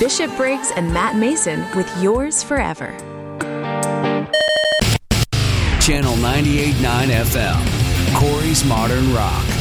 Bishop Briggs and Matt Mason with Yours Forever. Channel 98.9 FM, Corey's Modern Rock.